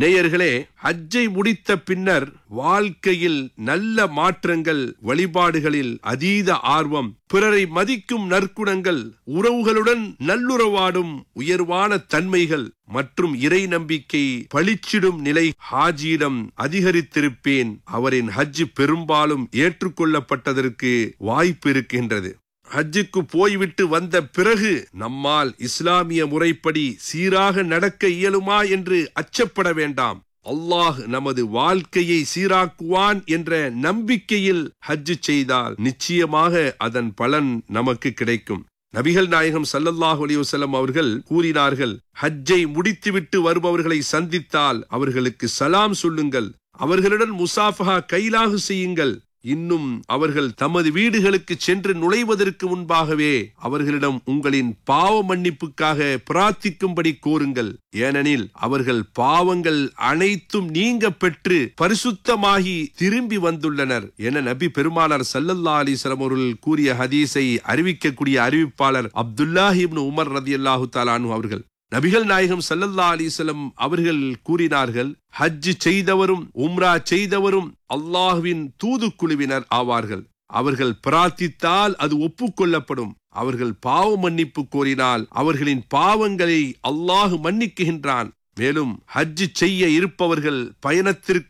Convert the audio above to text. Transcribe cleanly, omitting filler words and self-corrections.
நேயர்களே, ஹஜ்ஜை முடித்த பின்னர் வாழ்க்கையில் நல்ல மாற்றங்கள், வழிபாடுகளில் அதீத ஆர்வம், பிறரை மதிக்கும் நற்குணங்கள், உறவுகளுடன் நல்லுறவாடும் உயர்வான தன்மைகள் மற்றும் இறை நம்பிக்கை பளிச்சிடும் நிலை ஹாஜியிடம் அதிகரித்திருப்பேன். அவரின் ஹஜ் பெரும்பாலும் ஏற்றுக்கொள்ளப்பட்டதற்கு வாய்ப்பு இருக்கின்றது. ஹஜ்ஜுக்கு போய்விட்டு வந்த பிறகு நம்மால் இஸ்லாமிய முறைப்படி சீராக நடக்க இயலுமா என்று அச்சப்பட வேண்டாம். அல்லாஹ் நமது வாழ்க்கையை சீராக்குவான் என்ற நம்பிக்கையில் ஹஜ் செய்தால் நிச்சயமாக அதன் பலன் நமக்கு கிடைக்கும். நபிகள் நாயகம் ஸல்லல்லாஹு அலைஹி வஸல்லம் அவர்கள் கூறினார்கள், ஹஜ்ஜை முடித்துவிட்டு வருபவர்களை சந்தித்தால் அவர்களுக்கு சலாம் சொல்லுங்கள், அவர்களுடன் முசாஃபஹா கைலாகு செய்யுங்கள். இன்னும் அவர்கள் தமது வீடுகளுக்கு சென்று நுழைவதற்கு முன்பாகவே அவர்களிடம் உங்களின் பாவ மன்னிப்புக்காக பிரார்த்திக்கும்படி கோருங்கள். ஏனெனில் அவர்கள் பாவங்கள் அனைத்தும் நீங்க பெற்று பரிசுத்தமாகி திரும்பி வந்துள்ளனர் என நபி பெருமானார் ஸல்லல்லாஹு அலைஹி வஸல்லம் அவர்கள் கூறிய ஹதீஸை அறிவிக்கக்கூடிய அறிவிப்பாளர் அப்துல்லாஹ் இப்னு உமர் ரலியல்லாஹு தஆலா அன்ஹு அவர்கள். நபிகள் நாயகம் ஸல்லல்லாஹு அலைஹி வஸல்லம் அவர்கள் கூறினார்கள், ஹஜ் செய்தவரும் உம்ரா செய்தவரும் அல்லாஹ்வின் தூதுக்குழுவினர் ஆவார்கள். அவர்கள் பிரார்த்தித்தால் அது ஒப்புக்கொள்ளப்படும். அவர்கள் பாவ மன்னிப்பு கோரினால் அவர்களின் பாவங்களை அல்லாஹ் மன்னிக்குகின்றான். மேலும் ஹஜ் செய்ய இருப்பவர்கள் பயணத்திற்கு